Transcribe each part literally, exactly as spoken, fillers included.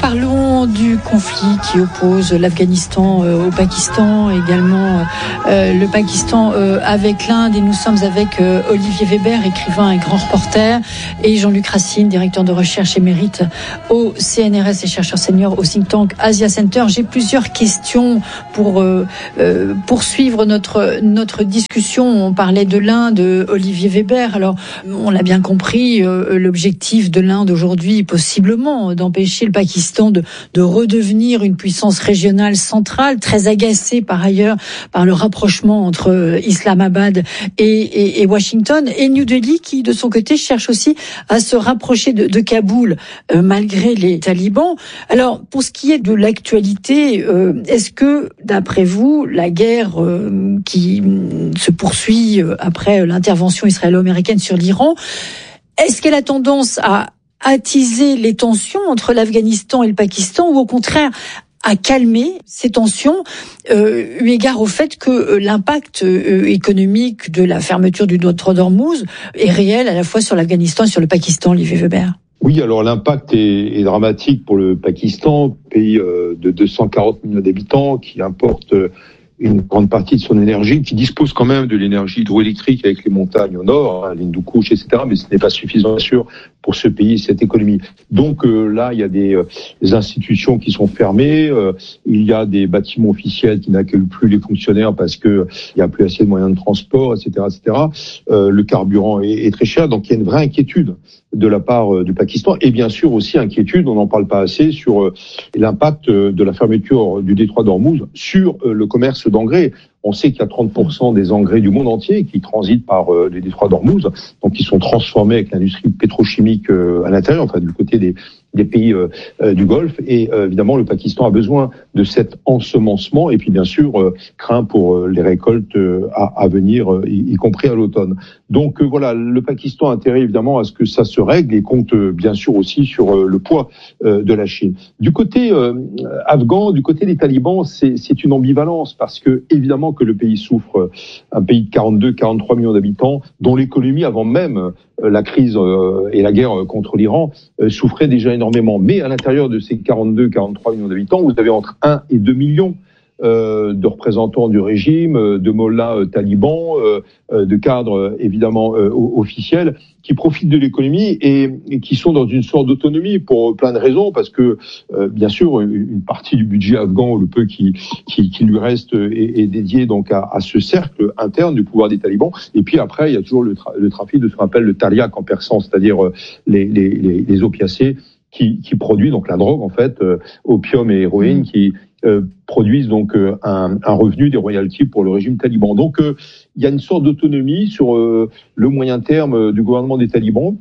Parlons du conflit qui oppose l'Afghanistan euh, au Pakistan, également euh, le Pakistan euh, avec l'Inde. Et nous sommes avec euh, Olivier Weber, écrivain et grand reporter, et Jean-Luc Racine, directeur de recherche émérite au C N R S et chercheur senior au think tank Asia Center. J'ai plusieurs questions pour euh, euh, poursuivre notre notre discussion. On parlait de l'Inde, Olivier Weber. Alors, on l'a bien compris, euh, l'objectif de l'Inde aujourd'hui, possiblement, d'empêcher le Pakistan De, de redevenir une puissance régionale centrale, très agacée par ailleurs par le rapprochement entre Islamabad et, et, et Washington, et New Delhi qui de son côté cherche aussi à se rapprocher de, de Kaboul euh, malgré les talibans. Alors pour ce qui est de l'actualité, euh, est-ce que d'après vous la guerre euh, qui se poursuit après l'intervention israélo-américaine sur l'Iran, est-ce qu'elle a tendance à attiser les tensions entre l'Afghanistan et le Pakistan, ou au contraire à calmer ces tensions, euh, eu égard au fait que euh, l'impact euh, économique de la fermeture du détroit d'Ormuz est réel à la fois sur l'Afghanistan et sur le Pakistan, Olivier Weber? Oui, alors l'impact est, est dramatique pour le Pakistan, pays euh, de deux cent quarante millions d'habitants qui importe euh, une grande partie de son énergie, qui dispose quand même de l'énergie hydroélectrique avec les montagnes au nord, hein, l'Hindu Kush, et cetera, mais ce n'est pas suffisant, bien sûr, pour ce pays, cette économie. Donc euh, là, il y a des, euh, des institutions qui sont fermées, euh, il y a des bâtiments officiels qui n'accueillent plus les fonctionnaires parce que il y a plus assez de moyens de transport, et cetera, et cetera. Euh, le carburant est, est très cher, donc il y a une vraie inquiétude de la part euh, du Pakistan, et bien sûr aussi inquiétude, on n'en parle pas assez, sur euh, l'impact euh, de la fermeture du détroit d'Ormuz sur euh, le commerce d'engrais. On sait qu'il y a trente pour cent des engrais du monde entier qui transitent par euh, les détroits d'Ormuz, donc qui sont transformés avec l'industrie pétrochimique euh, à l'intérieur, enfin du côté des, des pays euh, euh, du Golfe. Et euh, évidemment, le Pakistan a besoin de cet ensemencement, et puis bien sûr euh, craint pour euh, les récoltes euh, à, à venir, euh, y, y compris à l'automne. Donc euh, voilà, le Pakistan a intérêt évidemment à ce que ça se règle, et compte euh, bien sûr aussi sur euh, le poids euh, de la Chine. Du côté euh, afghan, du côté des talibans, c'est, c'est une ambivalence, parce que évidemment que le pays souffre, un pays de quarante-deux à quarante-trois millions d'habitants, dont l'économie, avant même la crise et la guerre contre l'Iran, souffrait déjà énormément. Mais à l'intérieur de ces quarante-deux à quarante-trois millions d'habitants, vous avez entre un et deux millions Euh, de représentants du régime, de mollahs euh, talibans, euh, de cadres euh, évidemment euh, officiels, qui profitent de l'économie et, et qui sont dans une sorte d'autonomie pour plein de raisons, parce que euh, bien sûr une partie du budget afghan, le peu qui, qui, qui lui reste, est, est dédié donc à, à ce cercle interne du pouvoir des talibans. Et puis après, il y a toujours le, tra- le trafic de ce qu'on appelle le tariq en persan, c'est-à-dire euh, les, les, les, les opiacés qui, qui produisent donc la drogue en fait, euh, opium et héroïne, mmh. qui Euh, produisent donc euh, un, un revenu des royalties pour le régime taliban. Donc euh, il y a une sorte d'autonomie sur euh, le moyen terme euh, du gouvernement des talibans,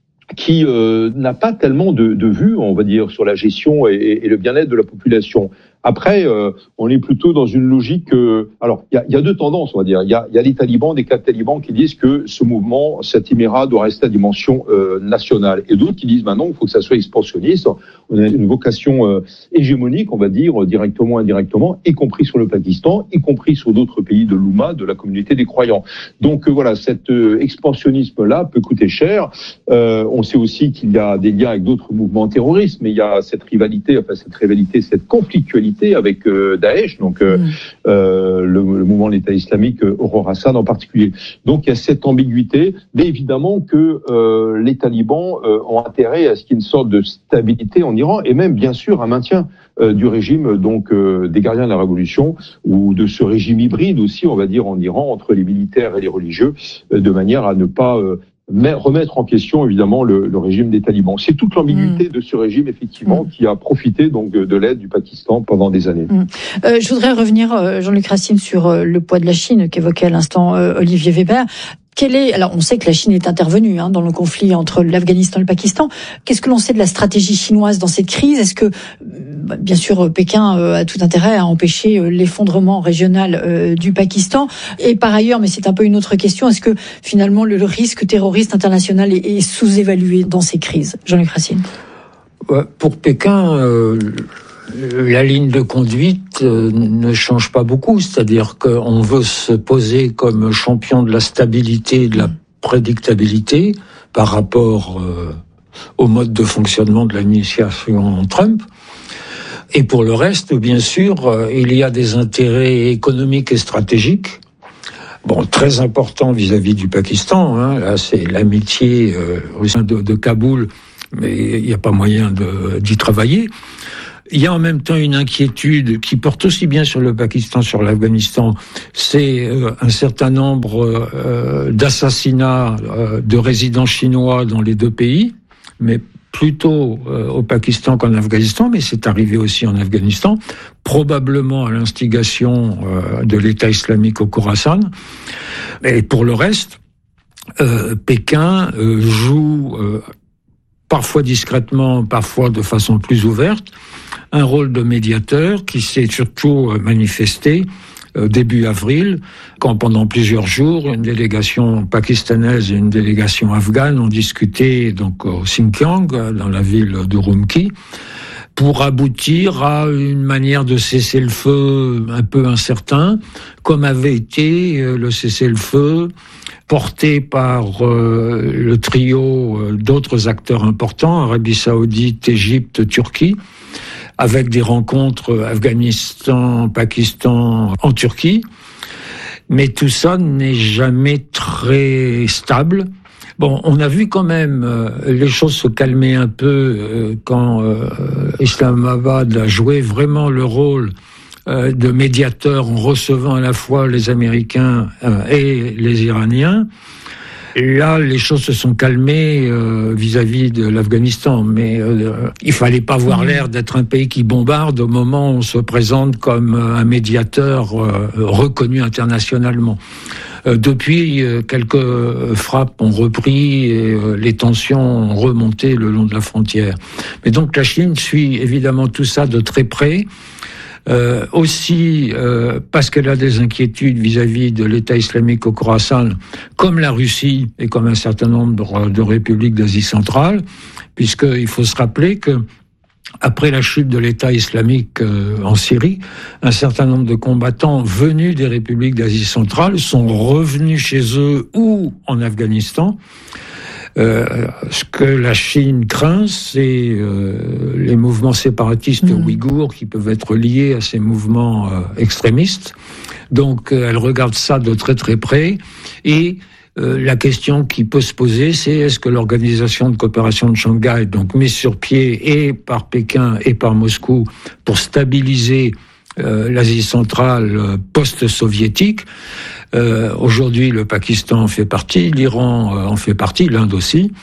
qui euh, n'a pas tellement de, de vue, on va dire, sur la gestion et, et le bien-être de la population. Après, euh, on est plutôt dans une logique... Euh, alors, il y a, y a deux tendances, on va dire. Il y a, y a les talibans, des cadres talibans qui disent que ce mouvement, cet émirat doit rester à dimension euh, nationale. Et d'autres qui disent, bah non, il faut que ça soit expansionniste. On a une vocation euh, hégémonique, on va dire, directement, indirectement, y compris sur le Pakistan, y compris sur d'autres pays de l'Oumma, de la communauté des croyants. Donc euh, voilà, cet euh, expansionnisme-là peut coûter cher. Euh, on sait aussi qu'il y a des liens avec d'autres mouvements terroristes, mais il y a cette rivalité, enfin cette rivalité, cette conflictualité avec euh, Daesh, donc euh, mmh. euh, le, le mouvement de l'État islamique, euh, au Khorasan en particulier. Donc il y a cette ambiguïté, mais évidemment que euh, les talibans euh, ont intérêt à ce qu'il y ait une sorte de stabilité en Iran, et même bien sûr un maintien euh, du régime donc euh, des gardiens de la révolution, ou de ce régime hybride aussi, on va dire, en Iran, entre les militaires et les religieux, euh, de manière à ne pas euh, mais remettre en question évidemment le, le régime des talibans. C'est toute l'ambiguïté mmh. de ce régime effectivement mmh. qui a profité donc de, de l'aide du Pakistan pendant des années. Mmh. Euh, je voudrais revenir, euh, Jean-Luc Racine, sur euh, le poids de la Chine qu'évoquait à l'instant euh, Olivier Weber. Quelle est, alors on sait que la Chine est intervenue hein, dans le conflit entre l'Afghanistan et le Pakistan. Qu'est-ce que l'on sait de la stratégie chinoise dans cette crise? Est-ce que, bah, bien sûr, Pékin euh, a tout intérêt à empêcher euh, l'effondrement régional euh, du Pakistan? Et par ailleurs, mais c'est un peu une autre question, est-ce que finalement le risque terroriste international est, est sous-évalué dans ces crises? Jean-Luc Racine. Ouais, pour Pékin, euh, la ligne de conduite euh, ne change pas beaucoup, c'est-à-dire qu'on veut se poser comme champion de la stabilité et de la prédictabilité par rapport euh, au mode de fonctionnement de l'administration Trump. Et pour le reste, bien sûr, il y a des intérêts économiques et stratégiques, bon, très importants vis-à-vis du Pakistan. Hein. Là, c'est l'amitié euh, au sein de, de Kaboul, mais il n'y a pas moyen de, d'y travailler. Il y a en même temps une inquiétude qui porte aussi bien sur le Pakistan, sur l'Afghanistan. C'est euh, un certain nombre euh, d'assassinats euh, de résidents chinois dans les deux pays, mais plutôt euh, au Pakistan qu'en Afghanistan, mais c'est arrivé aussi en Afghanistan, probablement à l'instigation euh, de l'État islamique au Khorasan. Et pour le reste, euh, Pékin euh, joue euh, parfois discrètement, parfois de façon plus ouverte, un rôle de médiateur qui s'est surtout manifesté euh, début avril, quand pendant plusieurs jours, une délégation pakistanaise et une délégation afghane ont discuté donc au Xinjiang, dans la ville de Urumqi, pour aboutir à une manière de cesser le feu un peu incertain, comme avait été le cessez-le-feu porté par euh, le trio euh, d'autres acteurs importants, Arabie Saoudite, Égypte, Turquie, avec des rencontres Afghanistan, Pakistan, en Turquie. Mais tout ça n'est jamais très stable. Bon, on a vu quand même euh, les choses se calmer un peu euh, quand euh, Islamabad a joué vraiment le rôle euh, de médiateur en recevant à la fois les Américains euh, et les Iraniens. Et là, les choses se sont calmées euh, vis-à-vis de l'Afghanistan, mais euh, il fallait pas avoir l'air d'être un pays qui bombarde au moment où on se présente comme un médiateur euh, reconnu internationalement. Euh, depuis, euh, quelques frappes ont repris et euh, les tensions ont remonté le long de la frontière. Mais donc la Chine suit évidemment tout ça de très près. Euh, aussi euh, parce qu'elle a des inquiétudes vis-à-vis de l'État islamique au Khorasan, comme la Russie et comme un certain nombre de républiques d'Asie centrale, puisqu'il faut se rappeler que après la chute de l'État islamique euh, en Syrie, un certain nombre de combattants venus des républiques d'Asie centrale sont revenus chez eux ou en Afghanistan. Euh, ce que la Chine craint, c'est euh, les mouvements séparatistes mmh. ouïghours qui peuvent être liés à ces mouvements euh, extrémistes. Donc, euh, elle regarde ça de très très près. Et euh, la question qui peut se poser, c'est est-ce que l'organisation de coopération de Shanghai, donc mise sur pied et par Pékin et par Moscou pour stabiliser euh, l'Asie centrale euh, post-soviétique, Euh, aujourd'hui, le Pakistan en fait partie, l'Iran euh, en fait partie, l'Inde aussi.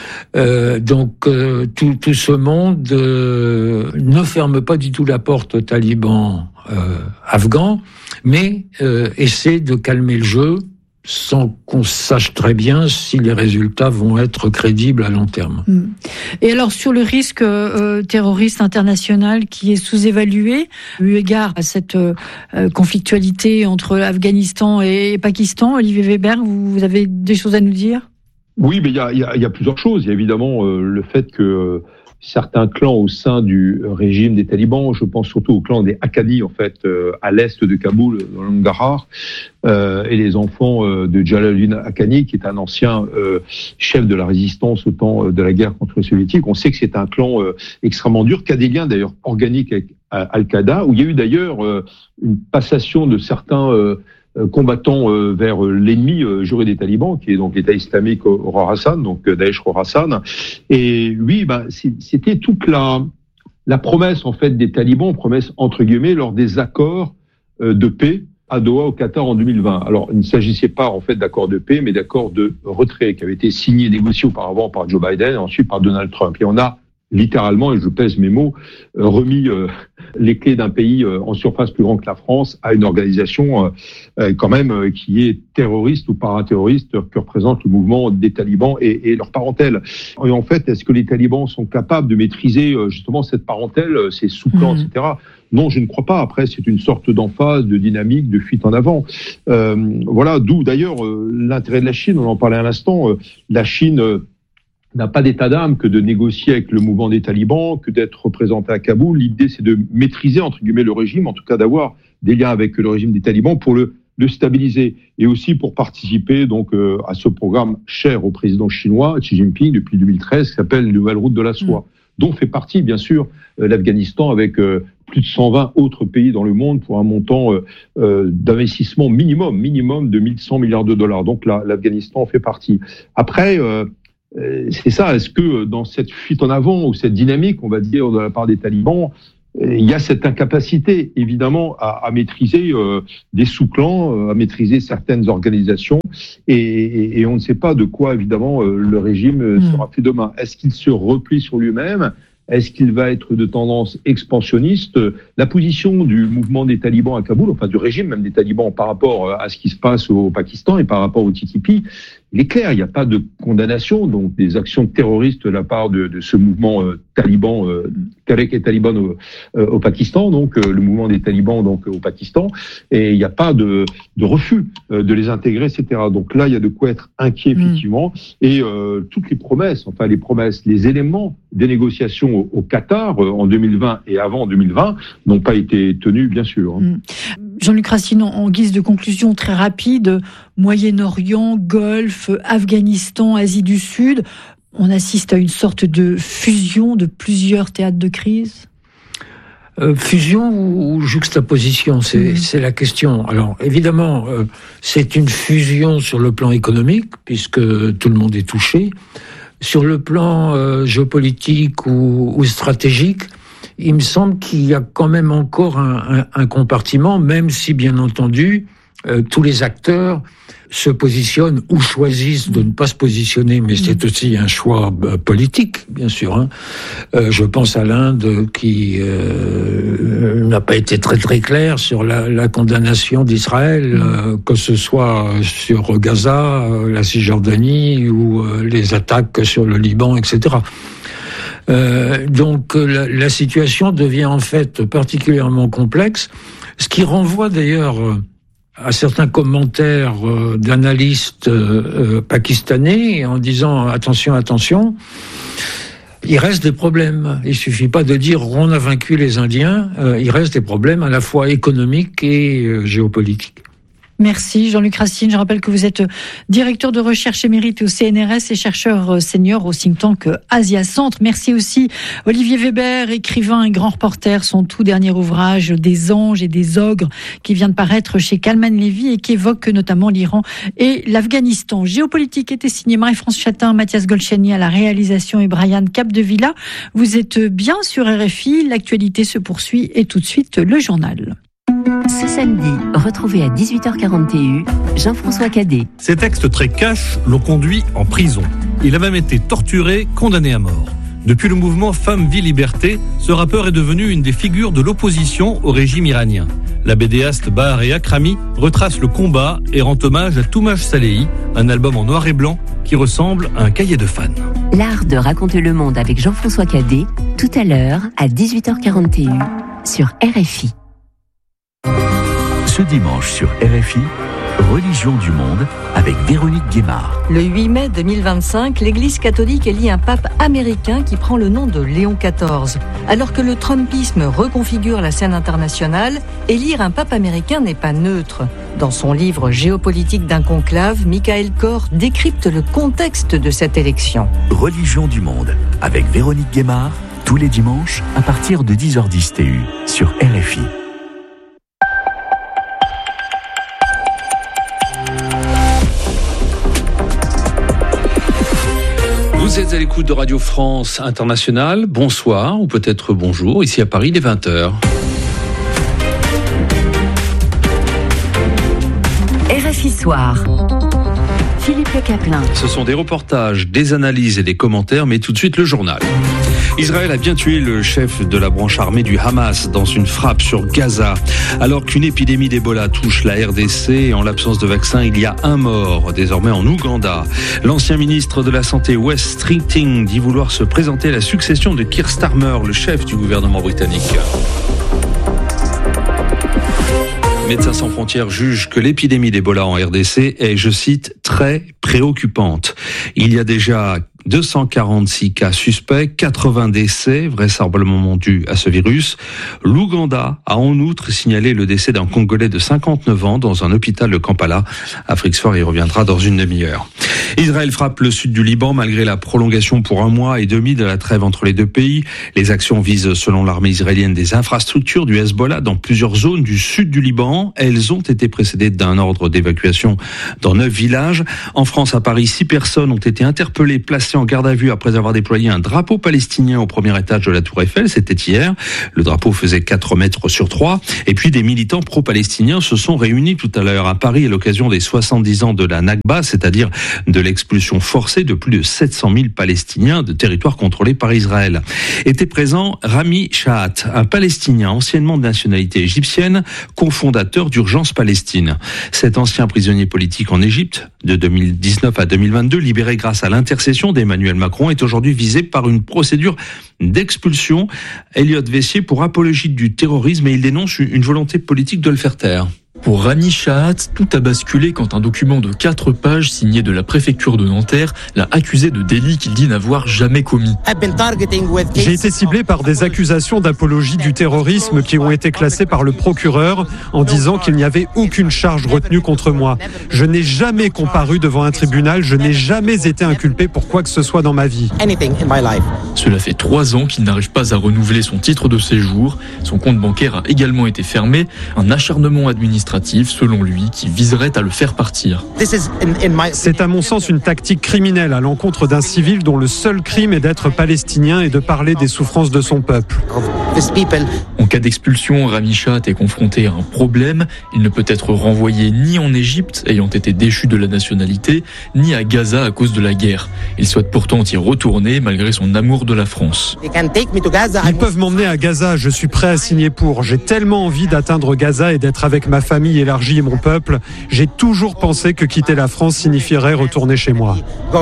Euh, donc, euh, tout, tout ce monde euh, ne ferme pas du tout la porte aux talibans euh, afghans, mais euh, essaie de calmer le jeu sans qu'on sache très bien si les résultats vont être crédibles à long terme. Et alors, sur le risque euh, terroriste international qui est sous-évalué, eu égard à cette euh, conflictualité entre Afghanistan et Pakistan, Olivier Weber, vous avez des choses à nous dire ? Oui, mais il y a, y, a, y a plusieurs choses. Il y a évidemment euh, le fait que euh, certains clans au sein du régime des talibans, je pense surtout au clan des Haqqani, en fait, euh, à l'est de Kaboul, dans le Nangarhar, euh, et les enfants euh, de Jalaluddin Haqqani, qui est un ancien euh, chef de la résistance au temps de la guerre contre les soviétiques. On sait que c'est un clan euh, extrêmement dur, qui a des liens d'ailleurs organiques avec Al-Qaïda, où il y a eu d'ailleurs euh, une passation de certains euh, combattants euh, vers l'ennemi euh, juré des talibans, qui est donc l'État islamique au Khorasan, donc Daesh Khorasan. Et oui, ben, c'était toute la, la promesse en fait des talibans, promesse entre guillemets, lors des accords euh, de paix à Doha au Qatar en deux mille vingt. Alors, il ne s'agissait pas en fait d'accords de paix, mais d'accords de retrait qui avaient été signés et négociés auparavant par Joe Biden et ensuite par Donald Trump. Et on a littéralement, et je pèse mes mots, euh, remis euh, les clés d'un pays euh, en surface plus grand que la France à une organisation euh, quand même euh, qui est terroriste ou paraterroriste, que représente le mouvement des talibans et, et leur parentèle. Et en fait, est-ce que les talibans sont capables de maîtriser euh, justement cette parentèle, ces sous-clans, mmh. et cetera. Non, je ne crois pas. Après, c'est une sorte d'emphase, de dynamique, de fuite en avant. Euh, voilà, d'où d'ailleurs euh, l'intérêt de la Chine, on en parlait à l'instant, euh, la Chine... Euh, n'a pas d'état d'âme que de négocier avec le mouvement des talibans, que d'être représenté à Kaboul. L'idée, c'est de maîtriser, entre guillemets, le régime, en tout cas d'avoir des liens avec le régime des talibans pour le de stabiliser et aussi pour participer donc euh, à ce programme cher au président chinois Xi Jinping depuis deux mille treize qui s'appelle la Nouvelle Route de la Soie, mmh. dont fait partie bien sûr euh, l'Afghanistan avec euh, plus de cent vingt autres pays dans le monde pour un montant euh, euh, d'investissement minimum, minimum de mille cent milliards de dollars. Donc là, l'Afghanistan en fait partie. Après, euh, c'est ça, est-ce que dans cette fuite en avant ou cette dynamique, on va dire, de la part des talibans, il y a cette incapacité, évidemment, à, à maîtriser euh, des sous-clans, euh, à maîtriser certaines organisations, et, et, et on ne sait pas de quoi, évidemment, euh, le régime euh, sera fait demain. Est-ce qu'il se replie sur lui-même ? Est-ce qu'il va être de tendance expansionniste ? La position du mouvement des talibans à Kaboul, enfin du régime même des talibans par rapport à ce qui se passe au Pakistan et par rapport au T T P, il est clair, il n'y a pas de condamnation, donc des actions terroristes de la part de, de ce mouvement euh, taliban, euh, Tehrik et Taliban au, euh, au Pakistan, donc euh, le mouvement des talibans donc au Pakistan, et il n'y a pas de, de refus euh, de les intégrer, et cetera. Donc là, il y a de quoi être inquiet effectivement, mmh. et euh, toutes les promesses, enfin les promesses, les éléments des négociations au, au Qatar euh, en deux mille vingt et avant deux mille vingt n'ont pas été tenus, bien sûr. Hein. Mmh. Jean-Luc Racine, en guise de conclusion très rapide, Moyen-Orient, Golfe, Afghanistan, Asie du Sud, on assiste à une sorte de fusion de plusieurs théâtres de crise ? Euh, fusion ou, ou juxtaposition, c'est, mmh. c'est la question. Alors évidemment, euh, c'est une fusion sur le plan économique, puisque tout le monde est touché. Sur le plan euh, géopolitique ou, ou stratégique, il me semble qu'il y a quand même encore un, un, un compartiment, même si, bien entendu, euh, tous les acteurs se positionnent ou choisissent de ne pas se positionner, mais c'est aussi un choix euh, politique, bien sûr. Hein. Euh, je pense à l'Inde qui euh, n'a pas été très très claire sur la, la condamnation d'Israël, euh, que ce soit sur Gaza, euh, la Cisjordanie ou euh, les attaques sur le Liban, et cetera. Euh, donc la, la situation devient en fait particulièrement complexe, ce qui renvoie d'ailleurs à certains commentaires euh, d'analystes euh, pakistanais en disant attention, attention, il reste des problèmes. Il suffit pas de dire on a vaincu les Indiens, euh, il reste des problèmes à la fois économiques et euh, géopolitiques. Merci Jean-Luc Racine. Je rappelle que vous êtes directeur de recherche émérite au C N R S et chercheur senior au think tank Asia Centre. Merci aussi Olivier Weber, écrivain et grand reporter, son tout dernier ouvrage Des anges et des ogres qui vient de paraître chez Kalman Levy et qui évoque notamment l'Iran et l'Afghanistan. Géopolitique était signé Marie-France Chatin, Mathias Golchani à la réalisation et Brian Capdevilla. Vous êtes bien sur R F I, l'actualité se poursuit et tout de suite le journal. Ce samedi, retrouvez à dix-huit heures quarante et un Jean-François Cadet. Ces textes très cash l'ont conduit en prison. Il a même été torturé, condamné à mort. Depuis le mouvement Femmes, Vie, Liberté, ce rappeur est devenu une des figures de l'opposition au régime iranien. La bédéaste Bahar et Akrami retrace le combat et rend hommage à Toumaj Salehi, un album en noir et blanc qui ressemble à un cahier de fans. L'art de raconter le monde avec Jean-François Cadet, tout à l'heure à dix-huit heures quarante et un sur R F I. Ce dimanche sur R F I, Religion du monde avec Véronique Guémard. Le huit mai deux mille vingt-cinq, l'Église catholique élit un pape américain qui prend le nom de Léon quatorze. Alors que le trumpisme reconfigure la scène internationale, élire un pape américain n'est pas neutre. Dans son livre Géopolitique d'un conclave, Michael Kor décrypte le contexte de cette élection. Religion du monde avec Véronique Guémard, tous les dimanches à partir de dix heures dix T U sur R F I. Vous êtes à l'écoute de Radio France Internationale. Bonsoir, ou peut-être bonjour, ici à Paris, il est vingt heures. R F I Soir. Philippe Le Caplin. Ce sont des reportages, des analyses et des commentaires, mais tout de suite le journal. Israël a bien tué le chef de la branche armée du Hamas dans une frappe sur Gaza. Alors qu'une épidémie d'Ebola touche la R D C, en l'absence de vaccin, il y a un mort, désormais en Ouganda. L'ancien ministre de la Santé, Wes Streeting, dit vouloir se présenter à la succession de Keir Starmer, le chef du gouvernement britannique. Médecins sans frontières juge que l'épidémie d'Ebola en R D C est, je cite, très préoccupante. Il y a déjà deux cent quarante-six cas suspects, quatre-vingts décès, vraisemblablement dus à ce virus. L'Ouganda a en outre signalé le décès d'un Congolais de cinquante-neuf ans dans un hôpital de Kampala. Afrique Soir y reviendra dans une demi-heure. Israël frappe le sud du Liban malgré la prolongation pour un mois et demi de la trêve entre les deux pays. Les actions visent, selon l'armée israélienne, des infrastructures du Hezbollah dans plusieurs zones du sud du Liban. Elles ont été précédées d'un ordre d'évacuation dans neuf villages. En France, à Paris, six personnes ont été interpellées, placées en garde à vue après avoir déployé un drapeau palestinien au premier étage de la Tour Eiffel. C'était hier. Le drapeau faisait quatre mètres sur trois. Et puis des militants pro-palestiniens se sont réunis tout à l'heure à Paris à l'occasion des soixante-dix ans de la Nakba, c'est-à-dire de l'expulsion forcée de plus de sept cent mille Palestiniens de territoires contrôlés par Israël. Était présent Rami Shahat, un Palestinien anciennement de nationalité égyptienne, cofondateur d'Urgence Palestine. Cet ancien prisonnier politique en Égypte, de deux mille dix-neuf à deux mille vingt-deux, libéré grâce à l'intercession d'Emmanuel Macron, est aujourd'hui visé par une procédure d'expulsion. Elliot Vessier pour apologie du terrorisme, et il dénonce une volonté politique de le faire taire. Pour Rami Shahat, tout a basculé quand un document de quatre pages signé de la préfecture de Nanterre l'a accusé de délits qu'il dit n'avoir jamais commis. J'ai été ciblé par des accusations d'apologie du terrorisme qui ont été classées par le procureur en disant qu'il n'y avait aucune charge retenue contre moi. Je n'ai jamais comparu devant un tribunal, je n'ai jamais été inculpé pour quoi que ce soit dans ma vie. Cela fait trois ans qu'il n'arrive pas à renouveler son titre de séjour. Son compte bancaire a également été fermé. Un acharnement administratif, selon lui, qui viserait à le faire partir. C'est à mon sens une tactique criminelle à l'encontre d'un civil dont le seul crime est d'être palestinien et de parler des souffrances de son peuple. En cas d'expulsion, Rami Shahat est confronté à un problème. Il ne peut être renvoyé ni en Égypte, ayant été déchu de la nationalité, ni à Gaza à cause de la guerre. Il souhaite pourtant y retourner malgré son amour de la France. Ils peuvent m'emmener à Gaza, je suis prêt à signer pour. J'ai tellement envie d'atteindre Gaza et d'être avec ma famille élargie et mon peuple. J'ai toujours pensé que quitter la France signifierait retourner chez moi.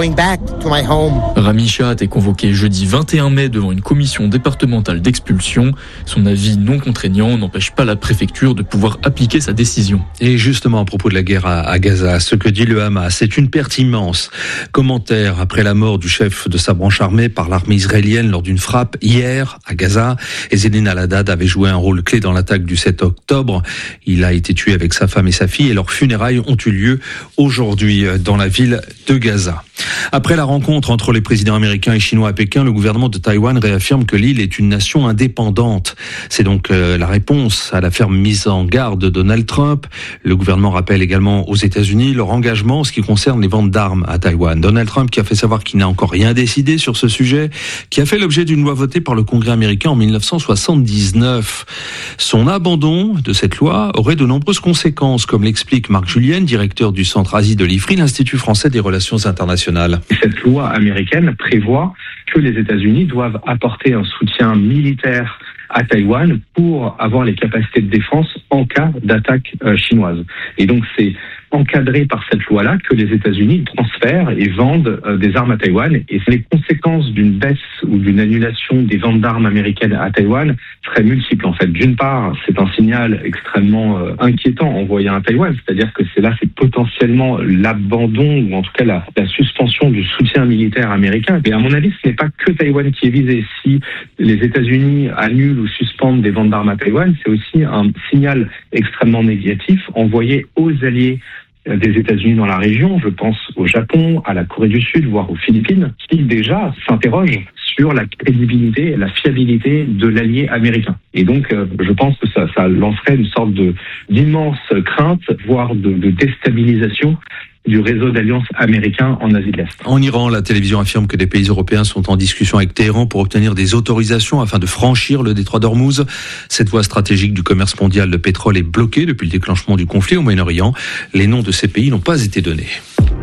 Rami Shahat est convoqué jeudi vingt et un mai devant une commission départementale d'expulsion. Son avis non contraignant n'empêche pas la préfecture de pouvoir appliquer sa décision. Et justement, à propos de la guerre à, à Gaza, ce que dit le Hamas, c'est une perte immense. Commentaire après la mort du chef de sa branche armée par l'armée israélienne lors d'une frappe hier à Gaza. Ezzedine Al-Haddad avait joué un rôle clé dans l'attaque du sept octobre. Il a été tué avec sa femme et sa fille, et leurs funérailles ont eu lieu aujourd'hui dans la ville de Gaza. Après la rencontre entre les présidents américains et chinois à Pékin, le gouvernement de Taïwan réaffirme que l'île est une nation indépendante. C'est donc euh, la réponse à la ferme mise en garde de Donald Trump. Le gouvernement rappelle également aux États-Unis leur engagement en ce qui concerne les ventes d'armes à Taïwan. Donald Trump qui a fait savoir qu'il n'a encore rien décidé sur ce sujet, qui a fait l'objet d'une loi votée par le Congrès américain en mille neuf cent soixante-dix-neuf. Son abandon de cette loi aurait de nombreuses conséquences, comme l'explique Marc Julien, directeur du Centre Asie de l'I F R I, l'Institut français des relations internationales. Cette loi américaine prévoit que les États-Unis doivent apporter un soutien militaire à Taïwan pour avoir les capacités de défense en cas d'attaque euh, chinoise. Et donc c'est encadré par cette loi-là que les États-Unis transfèrent et vendent euh, des armes à Taïwan. Et les conséquences d'une baisse ou d'une annulation des ventes d'armes américaines à Taïwan seraient multiples en fait. D'une part, c'est un signal extrêmement euh, inquiétant envoyé à Taïwan, c'est-à-dire que c'est là, c'est potentiellement l'abandon ou en tout cas la, la suspension du soutien militaire américain. Mais à mon avis, ce n'est pas que Taïwan qui est visé. Si les États-Unis annulent ou suspendent des ventes d'armes à Taïwan, c'est aussi un signal extrêmement négatif envoyé aux alliés des États-Unis dans la région. Je pense au Japon, à la Corée du Sud, voire aux Philippines, qui déjà s'interrogent sur la crédibilité et la fiabilité de l'allié américain. Et donc, euh, je pense que ça, ça lancerait une sorte de d'immense crainte, voire de, de déstabilisation du réseau d'alliances américains en Asie de l'Est. En Iran, la télévision affirme que des pays européens sont en discussion avec Téhéran pour obtenir des autorisations afin de franchir le détroit d'Ormuz. Cette voie stratégique du commerce mondial de pétrole est bloquée depuis le déclenchement du conflit au Moyen-Orient. Les noms de ces pays n'ont pas été donnés.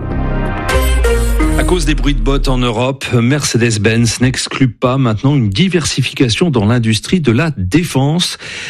À cause des bruits de bottes en Europe, Mercedes-Benz n'exclut pas maintenant une diversification dans l'industrie de la défense.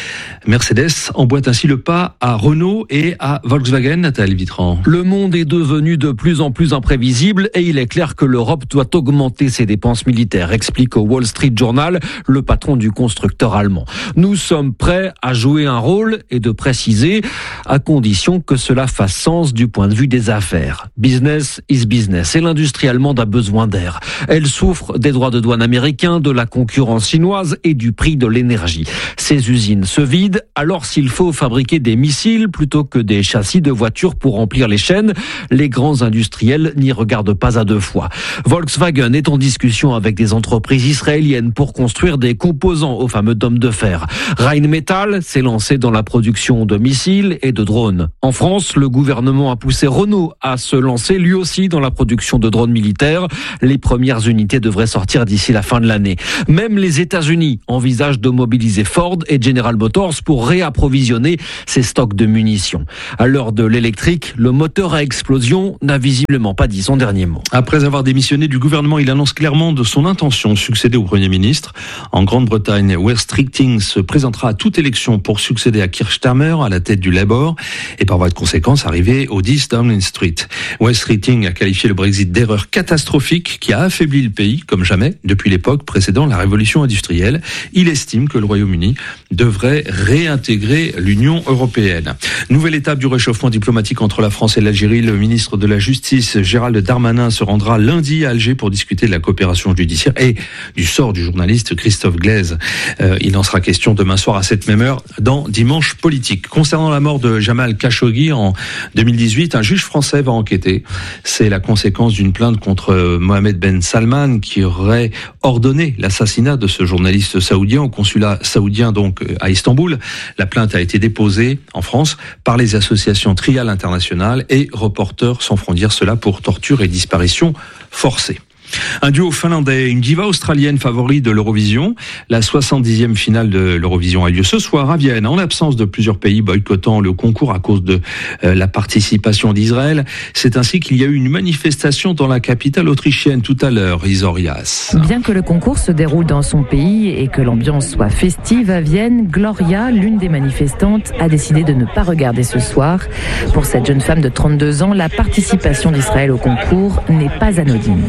Mercedes emboîte ainsi le pas à Renault et à Volkswagen. Nathalie Vitran. Le monde est devenu de plus en plus imprévisible et il est clair que l'Europe doit augmenter ses dépenses militaires, explique au Wall Street Journal le patron du constructeur allemand. Nous sommes prêts à jouer un rôle et de préciser, à condition que cela fasse sens du point de vue des affaires. Business is business et l'industrie allemande a besoin d'air. Elle souffre des droits de douane américains, de la concurrence chinoise et du prix de l'énergie. Ces usines se vident, alors s'il faut fabriquer des missiles plutôt que des châssis de voitures pour remplir les chaînes, les grands industriels n'y regardent pas à deux fois. Volkswagen est en discussion avec des entreprises israéliennes pour construire des composants au fameux dôme de fer. Rheinmetall s'est lancé dans la production de missiles et de drones. En France, le gouvernement a poussé Renault à se lancer lui aussi dans la production de drones militaires. Les premières unités devraient sortir d'ici la fin de l'année. Même les États-Unis envisagent de mobiliser Ford et General Motors pour réapprovisionner ces stocks de munitions. À l'heure de l'électrique, le moteur à explosion n'a visiblement pas dit son dernier mot. Après avoir démissionné du gouvernement, il annonce clairement de son intention de succéder au Premier ministre. En Grande-Bretagne, Wes Streeting se présentera à toute élection pour succéder à Keir Starmer à la tête du Labour et par voie de conséquence arriver au dix Downing Street. Wes Streeting a qualifié le Brexit d'erreur catastrophique qui a affaibli le pays comme jamais depuis l'époque précédant la révolution industrielle. Il estime que le Royaume-Uni devrait réintégrer l'Union européenne. Nouvelle étape du réchauffement diplomatique entre la France et l'Algérie. Le ministre de la Justice, Gérald Darmanin, se rendra lundi à Alger pour discuter de la coopération judiciaire et du sort du journaliste Christophe Glaise. Euh, il en sera question demain soir à cette même heure dans Dimanche Politique. Concernant la mort de Jamal Khashoggi en deux mille dix-huit, un juge français va enquêter. C'est la conséquence d'une plainte contre Mohamed Ben Salman qui aurait ordonné l'assassinat de ce journaliste saoudien au consulat saoudien donc à Istanbul. La plainte a été déposée en France par les associations Trial International et Reporters sans frontières, cela pour torture et disparition forcée. Un duo finlandais, une diva australienne favori de l'Eurovision. La soixante-dixième finale de l'Eurovision a lieu ce soir à Vienne, en l'absence de plusieurs pays boycottant le concours à cause de euh, la participation d'Israël. C'est ainsi qu'il y a eu une manifestation dans la capitale autrichienne tout à l'heure, Isorias. Bien que le concours se déroule dans son pays et que l'ambiance soit festive à Vienne, Gloria, l'une des manifestantes, a décidé de ne pas regarder ce soir. Pour cette jeune femme de trente-deux ans, la participation d'Israël au concours n'est pas anodine.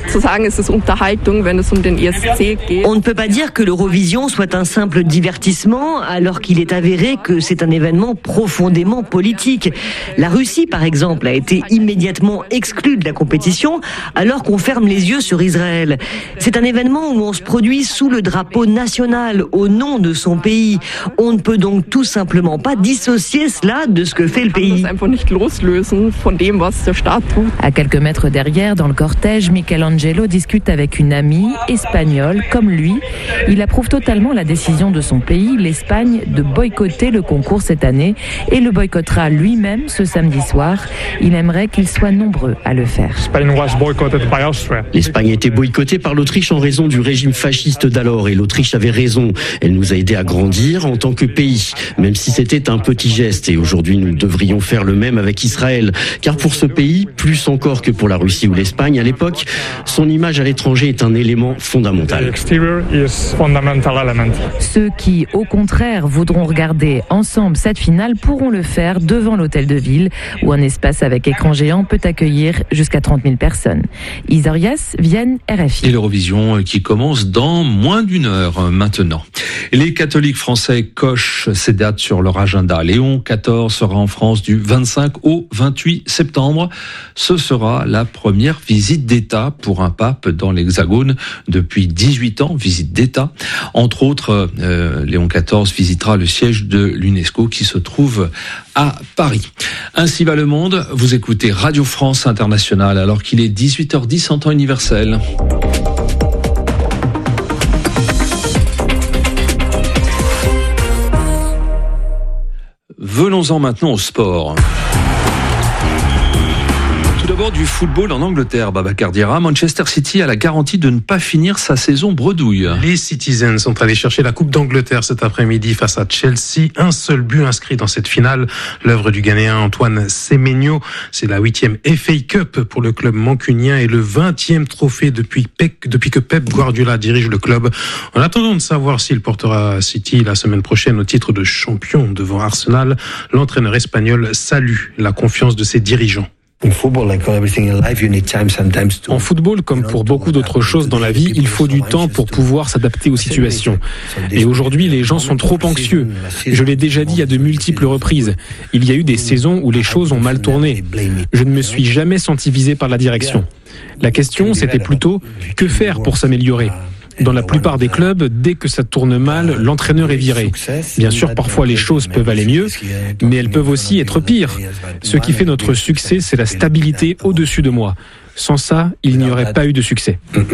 On ne peut pas dire que l'Eurovision soit un simple divertissement, alors qu'il est avéré que c'est un événement profondément politique. La Russie, par exemple, a été immédiatement exclue de la compétition, alors qu'on ferme les yeux sur Israël. C'est un événement où on se produit sous le drapeau national, au nom de son pays. On ne peut donc tout simplement pas dissocier cela de ce que fait le pays. À quelques mètres derrière, dans le cortège, Michelangelo discute avec une amie espagnole comme lui. Il approuve totalement la décision de son pays, l'Espagne, de boycotter le concours cette année et le boycottera lui-même ce samedi soir. Il aimerait qu'ils soient nombreux à le faire. L'Espagne a été boycottée par l'Autriche en raison du régime fasciste d'alors et l'Autriche avait raison. Elle nous a aidés à grandir en tant que pays, même si c'était un petit geste et aujourd'hui nous devrions faire le même avec Israël. Car pour ce pays, plus encore que pour la Russie ou l'Espagne à l'époque, son image à l'étranger est un élément fondamental. Ceux qui, au contraire, voudront regarder ensemble cette finale pourront le faire devant l'hôtel de ville où un espace avec écran géant peut accueillir jusqu'à trente mille personnes. Isorias, Vienne, R F I. Et l'Eurovision qui commence dans moins d'une heure maintenant. Les catholiques français cochent ces dates sur leur agenda. Léon quatorze sera en France du vingt-cinq au vingt-huit septembre. Ce sera la première visite d'État pour un pape dans l'Hexagone depuis dix-huit ans, visite d'État. Entre autres, euh, Léon quatorze visitera le siège de l'UNESCO qui se trouve à Paris. Ainsi va le monde. Vous écoutez Radio France Internationale alors qu'il est dix-huit heures dix en temps universel. Venons-en maintenant au sport. D'abord du football en Angleterre, Babacar Diarra. Manchester City a la garantie de ne pas finir sa saison bredouille. Les Citizens sont allés chercher la Coupe d'Angleterre cet après-midi face à Chelsea. Un seul but inscrit dans cette finale. L'œuvre du Ghanéen Antoine Semenyo. C'est la huitième F A Cup pour le club mancunien et le vingtième trophée depuis, Pep, depuis que Pep Guardiola dirige le club. En attendant de savoir s'il portera City la semaine prochaine au titre de champion devant Arsenal, l'entraîneur espagnol salue la confiance de ses dirigeants. En football, comme pour beaucoup d'autres choses dans la vie, il faut du temps pour pouvoir s'adapter aux situations. Et aujourd'hui, les gens sont trop anxieux. Je l'ai déjà dit à de multiples reprises. Il y a eu des saisons où les choses ont mal tourné. Je ne me suis jamais senti visé par la direction. La question, c'était plutôt que faire pour s'améliorer. Dans la plupart des clubs, dès que ça tourne mal, l'entraîneur est viré. Bien sûr, parfois les choses peuvent aller mieux, mais elles peuvent aussi être pires. Ce qui fait notre succès, c'est la stabilité au-dessus de moi. Sans ça, il n'y aurait pas eu de succès.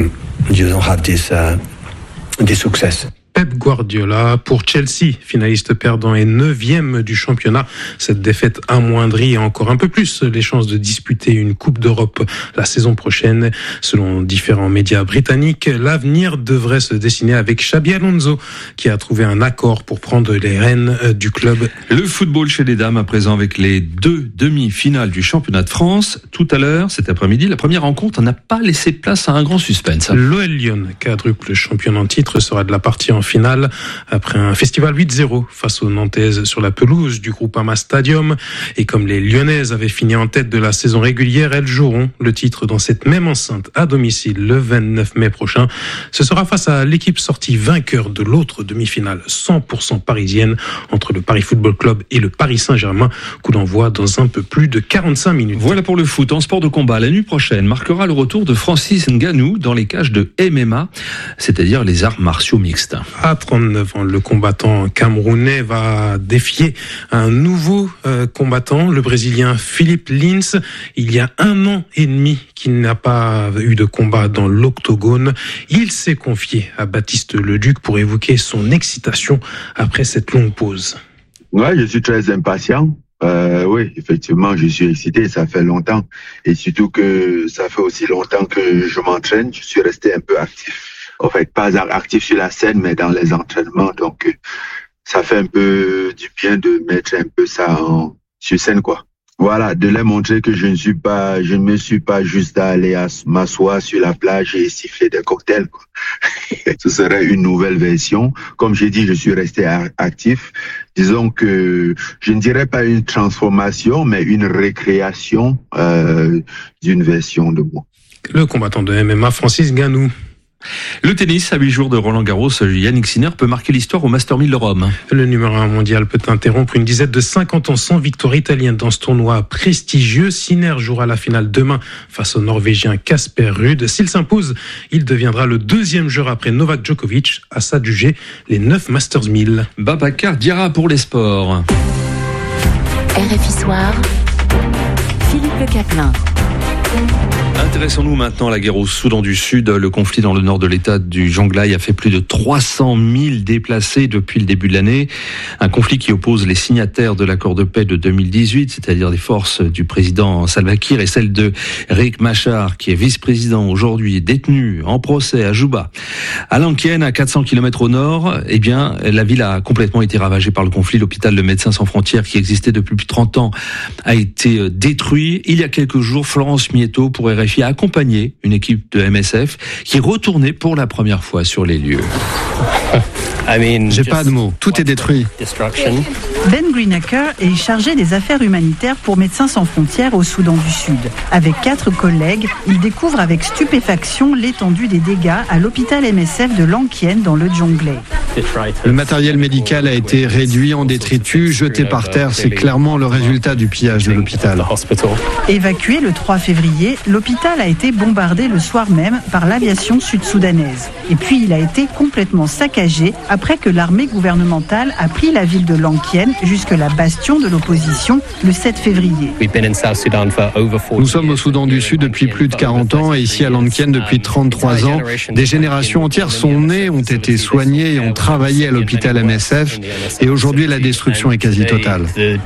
Pep Guardiola pour Chelsea, finaliste perdant et neuvième du championnat. Cette défaite amoindrit encore un peu plus les chances de disputer une Coupe d'Europe la saison prochaine. Selon différents médias britanniques, l'avenir devrait se dessiner avec Xabi Alonso, qui a trouvé un accord pour prendre les rênes du club. Le football chez les dames à présent avec les deux demi-finales du championnat de France. Tout à l'heure, cet après-midi, la première rencontre n'a pas laissé place à un grand suspense. L'O L Lyon, quadruple champion en titre, sera de la partie en finale après un festival huit zéro face aux Nantaises sur la pelouse du Groupama Stadium. Et comme les Lyonnaises avaient fini en tête de la saison régulière, elles joueront le titre dans cette même enceinte à domicile le vingt-neuf mai prochain. Ce sera face à l'équipe sortie vainqueur de l'autre demi-finale cent pour cent parisienne entre le Paris Football Club et le Paris Saint-Germain. Coup d'envoi dans un peu plus de quarante-cinq minutes. Voilà pour le foot. En sport de combat, la nuit prochaine marquera le retour de Francis Ngannou dans les cages de M M A, c'est-à-dire les arts martiaux mixtes. À trente-neuf ans, le combattant camerounais va défier un nouveau euh, combattant, le Brésilien Philippe Lins. Il y a un an et demi qu'il n'a pas eu de combat dans l'octogone. Il s'est confié à Baptiste Leduc pour évoquer son excitation après cette longue pause. Ouais, je suis très impatient. Euh, oui, effectivement, je suis excité, ça fait longtemps. Et surtout que ça fait aussi longtemps que je m'entraîne, je suis resté un peu actif. En fait, pas actif sur la scène, mais dans les entraînements. Donc, ça fait un peu du bien de mettre un peu ça en, sur scène, quoi. Voilà, de leur montrer que je ne suis pas, je ne me suis pas juste allé à m'asseoir sur la plage et siffler des cocktails, quoi. Ce serait une nouvelle version. Comme j'ai dit, je suis resté actif. Disons que je ne dirais pas une transformation, mais une récréation euh, d'une version de moi. Le combattant de M M A, Francis Ngannou. Le tennis, à huit jours de Roland-Garros, Yannick Sinner peut marquer l'histoire au Master mille de Rome. Le numéro un mondial peut interrompre une dizaine de cinquante ans sans victoire italienne dans ce tournoi prestigieux. Sinner jouera la finale demain face au Norvégien Casper Ruud. S'il s'impose, il deviendra le deuxième joueur après Novak Djokovic à s'adjuger les neuf Masters mille. Babacar Diarra pour les sports. R F I Soir, Philippe Le Caplin. Intéressons-nous maintenant à la guerre au Soudan du Sud. Le conflit dans le nord de l'état du Jonglei a fait plus de trois cent mille déplacés depuis le début de l'année. Un conflit qui oppose les signataires de l'accord de paix de deux mille dix-huit, c'est-à-dire les forces du président Salva Kiir et celles de Riek Machar, qui est vice-président aujourd'hui, détenu en procès à Juba. À Lankien, à quatre cents kilomètres au nord, eh bien, la ville a complètement été ravagée par le conflit. L'hôpital de Médecins sans frontières, qui existait depuis plus de trente ans, a été détruit. Il y a quelques jours, Florence Mieto pour R F I a accompagné une équipe de M S F qui retournait pour la première fois sur les lieux. J'ai pas de mots, tout est détruit. Ben Greenacre est chargé des affaires humanitaires pour Médecins sans frontières au Soudan du Sud. Avec quatre collègues, il découvre avec stupéfaction l'étendue des dégâts à l'hôpital M S F de Lankien dans le Jonglei. Le matériel médical a été réduit en détritus, jeté par terre. C'est clairement le résultat du pillage de l'hôpital. Évacué le trois février, l'hôpital a été bombardé le soir même par l'aviation sud-soudanaise. Et puis il a été complètement saccagé après que l'armée gouvernementale a pris la ville de Lankien jusque-là bastion de l'opposition, le sept février. Nous sommes au Soudan du Sud depuis plus de quarante ans et ici à Lankien depuis trente-trois ans. Des générations entières sont nées, ont été soignées et ont travaillé à l'hôpital M S F. Et aujourd'hui, la destruction est quasi totale.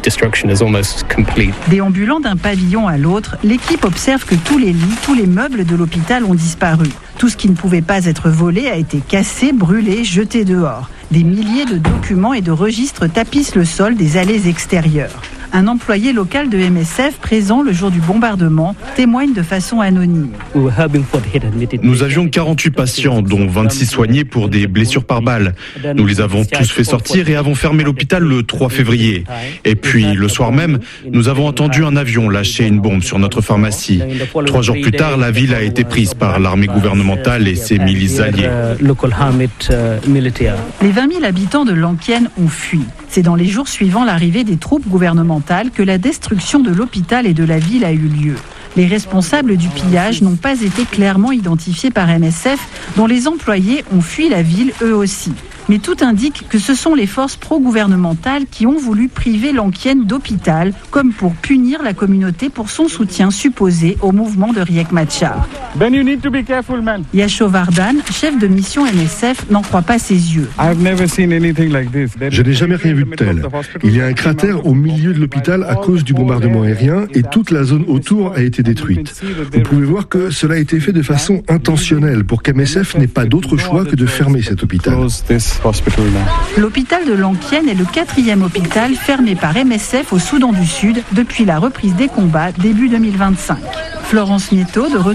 Déambulant d'un pavillon à l'autre, l'équipe observe que tous les lits, tous les meubles de l'hôpital ont disparu. Tout ce qui ne pouvait pas être volé a été cassé, brûlé, jeté dehors. Des milliers de documents et de registres tapissent le sol des allées extérieures. Un employé local de M S F présent le jour du bombardement témoigne de façon anonyme. Nous avions quarante-huit patients, dont vingt-six soignés pour des blessures par balle. Nous les avons tous fait sortir et avons fermé l'hôpital le trois février. Et puis, le soir même, nous avons entendu un avion lâcher une bombe sur notre pharmacie. Trois jours plus tard, la ville a été prise par l'armée gouvernementale et ses milices alliées. Les vingt mille habitants de Lankien ont fui. C'est dans les jours suivant l'arrivée des troupes gouvernementales que la destruction de l'hôpital et de la ville a eu lieu. Les responsables du pillage n'ont pas été clairement identifiés par M S F, dont les employés ont fui la ville eux aussi. Mais tout indique que ce sont les forces pro-gouvernementales qui ont voulu priver Lankien d'hôpital, comme pour punir la communauté pour son soutien supposé au mouvement de Riek Machar. Then you need to be careful, man. Yasho Vardan, chef de mission M S F, n'en croit pas ses yeux. Je n'ai jamais rien vu de tel. Il y a un cratère au milieu de l'hôpital à cause du bombardement aérien et toute la zone autour a été détruite. Vous pouvez voir que cela a été fait de façon intentionnelle pour qu'M S F n'ait pas d'autre choix que de fermer cet hôpital. L'hôpital de Lankien est le quatrième hôpital fermé par M S F au Soudan du Sud depuis la reprise des combats début deux mille vingt-cinq. Florence Nieto de